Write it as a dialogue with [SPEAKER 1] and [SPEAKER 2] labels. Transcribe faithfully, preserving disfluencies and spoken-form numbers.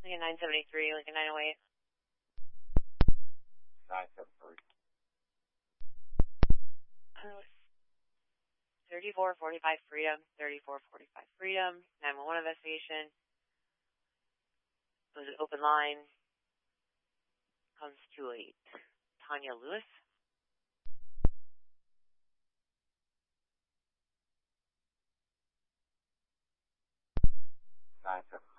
[SPEAKER 1] Lincoln nine seventy-three, Lincoln nine oh eight.
[SPEAKER 2] nine seven three.
[SPEAKER 1] thirty-four forty-five Freedom, thirty-four forty-five Freedom, nine one one investigation. It was an open line. Comes to a Tanya Lewis.
[SPEAKER 2] nine seven